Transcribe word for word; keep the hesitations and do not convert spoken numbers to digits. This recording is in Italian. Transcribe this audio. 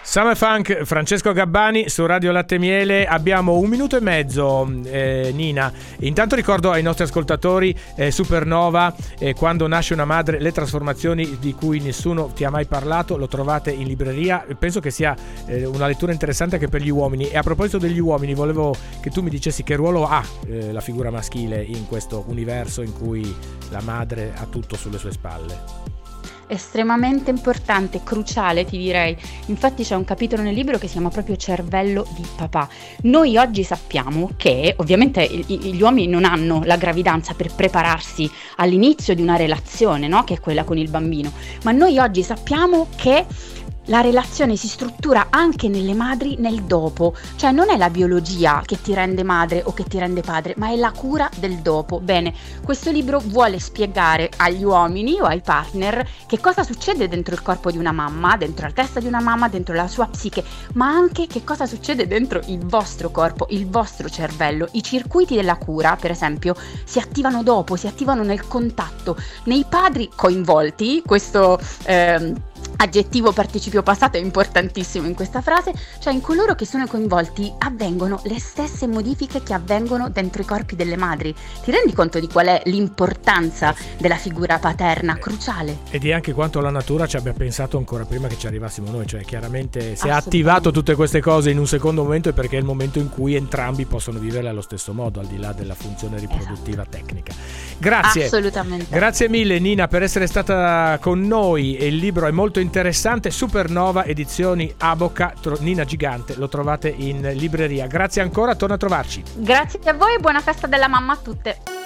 Summer Funk, Francesco Gabbani su Radio Latte Miele. Abbiamo un minuto e mezzo, eh, Nina. Intanto ricordo ai nostri ascoltatori eh, Supernova, eh, Quando nasce una madre, le trasformazioni di cui nessuno ti ha mai parlato, lo trovate in libreria. Penso che sia eh, una lettura interessante anche per gli uomini. E a proposito degli uomini, volevo che tu mi dicessi che ruolo ha eh, la figura maschile in questo universo in cui la madre ha tutto sulle sue spalle. Estremamente importante, cruciale ti direi. Infatti c'è un capitolo nel libro che si chiama proprio Cervello di papà. Noi oggi sappiamo che ovviamente gli uomini non hanno la gravidanza per prepararsi all'inizio di una relazione, no? Che è quella con il bambino, ma noi oggi sappiamo che la relazione si struttura anche nelle madri nel dopo, cioè non è la biologia che ti rende madre o che ti rende padre, ma è la cura del dopo. Bene, questo libro vuole spiegare agli uomini o ai partner che cosa succede dentro il corpo di una mamma, dentro la testa di una mamma, dentro la sua psiche, ma anche che cosa succede dentro il vostro corpo, il vostro cervello. I circuiti della cura, per esempio, si attivano dopo, si attivano nel contatto. Nei padri coinvolti, questo ehm, aggettivo participio passato è importantissimo in questa frase, cioè in coloro che sono coinvolti avvengono le stesse modifiche che avvengono dentro i corpi delle madri. Ti rendi conto di qual è l'importanza della figura paterna, cruciale? E di anche quanto la natura ci abbia pensato ancora prima che ci arrivassimo noi, cioè chiaramente se ha attivato tutte queste cose in un secondo momento è perché è il momento in cui entrambi possono vivere allo stesso modo, al di là della funzione riproduttiva esatto. tecnica. Grazie. Assolutamente. Grazie mille Nina per essere stata con noi, e il libro è molto interessante, Supernova, edizioni Aboca, Nina Gigante, lo trovate in libreria. Grazie ancora, torna a trovarci. Grazie a voi e buona festa della mamma a tutte.